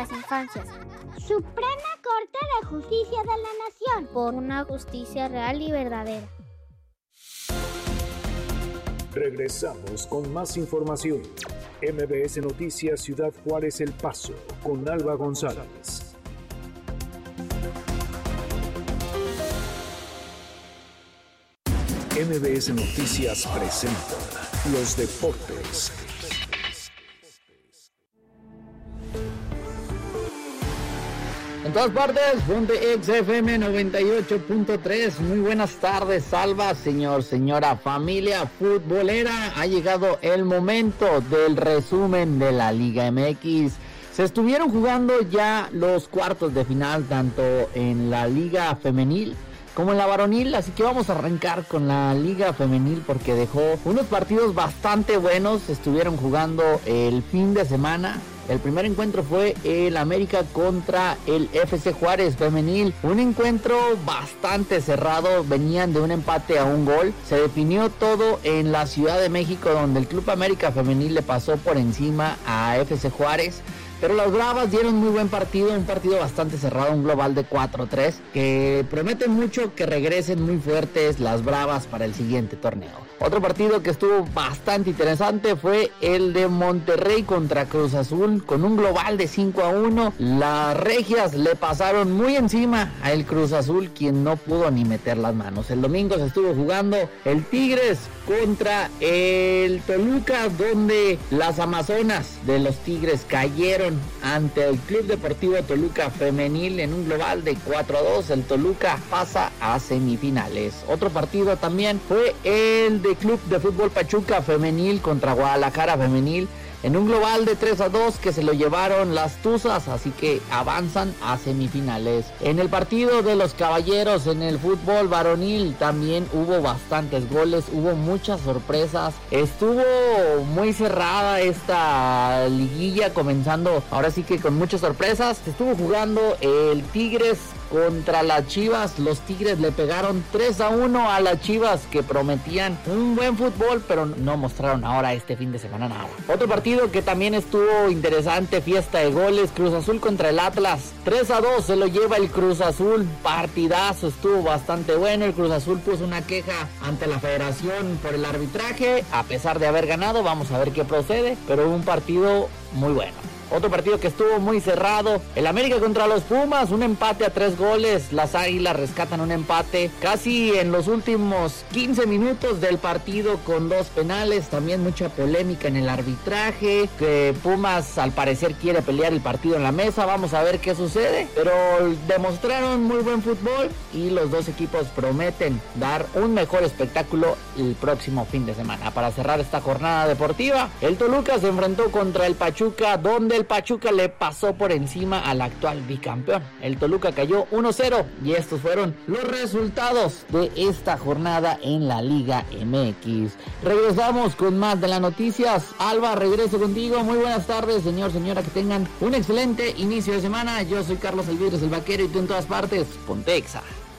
las infancias. Suprema Corte de Justicia de la Nación. Por una justicia real y verdadera. Regresamos con más información. MBS Noticias Ciudad Juárez El Paso, con Alba González. MBS Noticias presenta los deportes. En todas partes, Ponte XFM 98.3. Muy buenas tardes, Alba, señora, familia futbolera. Ha llegado el momento del resumen de la Liga MX. Se estuvieron jugando ya los cuartos de final, tanto en la Liga Femenil como en la varonil, así que vamos a arrancar con la Liga Femenil porque dejó unos partidos bastante buenos. Estuvieron jugando el fin de semana. El primer encuentro fue el América contra el FC Juárez Femenil. Un encuentro bastante cerrado, venían de un empate a un gol. Se definió todo en la Ciudad de México, donde el Club América Femenil le pasó por encima a FC Juárez. Pero las Bravas dieron muy buen partido, un partido bastante cerrado, un global de 4-3, que prometen mucho que regresen muy fuertes las Bravas para el siguiente torneo. Otro partido que estuvo bastante interesante fue el de Monterrey contra Cruz Azul, con un global de 5-1. Las Regias le pasaron muy encima a el Cruz Azul, quien no pudo ni meter las manos. El domingo se estuvo jugando el Tigres contra el Toluca, donde las Amazonas de los Tigres cayeron ante el Club Deportivo Toluca Femenil en un global de 4-2. El Toluca pasa a semifinales. Otro partido también fue el de Club de Fútbol Pachuca Femenil contra Guadalajara Femenil en un global de 3-2 que se lo llevaron las Tuzas, así que avanzan a semifinales. En el partido de los Caballeros en el fútbol varonil también hubo bastantes goles, hubo muchas sorpresas. Estuvo muy cerrada esta liguilla, comenzando ahora sí que con muchas sorpresas. Se estuvo jugando el Tigres contra las Chivas. Los Tigres le pegaron 3-1 a las Chivas, que prometían un buen fútbol, pero no mostraron ahora este fin de semana nada. Otro partido que también estuvo interesante, fiesta de goles, Cruz Azul contra el Atlas. 3-2 se lo lleva el Cruz Azul. Partidazo, estuvo bastante bueno. El Cruz Azul puso una queja ante la federación por el arbitraje, a pesar de haber ganado. Vamos a ver qué procede, pero un partido muy bueno. Otro partido que estuvo muy cerrado, el América contra los Pumas, un empate a 3 goles, las Águilas rescatan un empate casi en los últimos 15 minutos del partido con 2 penales, también mucha polémica en el arbitraje, que Pumas al parecer quiere pelear el partido en la mesa, vamos a ver qué sucede, pero demostraron muy buen fútbol y los dos equipos prometen dar un mejor espectáculo el próximo fin de semana. Para cerrar esta jornada deportiva, el Toluca se enfrentó contra el Pachuca, donde el Pachuca le pasó por encima al actual bicampeón. El Toluca cayó 1-0 y estos fueron los resultados de esta jornada en la Liga MX. Regresamos con más de las noticias. Alba, regreso contigo. Muy buenas tardes, señora, que tengan un excelente inicio de semana. Yo soy Carlos Elvidres, el vaquero, y tú en todas partes, Ponte Exa.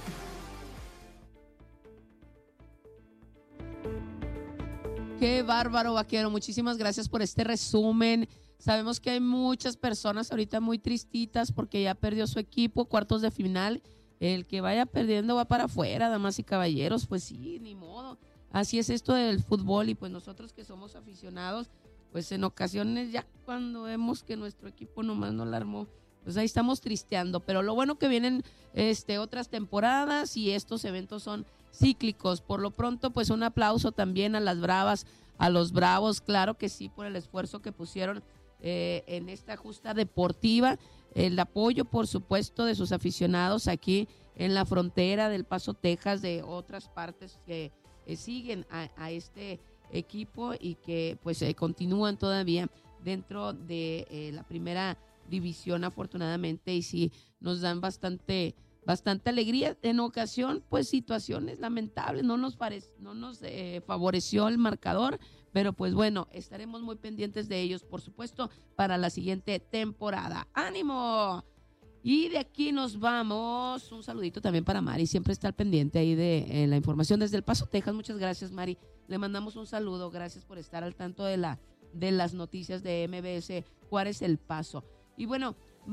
Qué bárbaro, vaquero. Muchísimas gracias por este resumen. Sabemos que hay muchas personas ahorita muy tristitas porque ya perdió su equipo, cuartos de final. El que vaya perdiendo va para afuera, damas y caballeros. Pues sí, ni modo. Así es esto del fútbol, y pues nosotros que somos aficionados, pues en ocasiones ya cuando vemos que nuestro equipo nomás no la armó, pues ahí estamos tristeando. Pero lo bueno que vienen otras temporadas y estos eventos son cíclicos. Por lo pronto, pues un aplauso también a las Bravas, a los Bravos, claro que sí, por el esfuerzo que pusieron en esta justa deportiva, el apoyo por supuesto de sus aficionados aquí en la frontera del Paso, Texas, de otras partes que siguen a este equipo y que pues continúan todavía dentro de la primera división, afortunadamente, y sí nos dan bastante alegría. En ocasión, pues situaciones lamentables, no nos favoreció el marcador, pero pues bueno, estaremos muy pendientes de ellos, por supuesto, para la siguiente temporada. ¡Ánimo! Y de aquí nos vamos. Un saludito también para Mari, siempre está al pendiente ahí de la información desde El Paso, Texas. Muchas gracias, Mari. Le mandamos un saludo, gracias por estar al tanto de las noticias de MBS Juárez El Paso. Y bueno,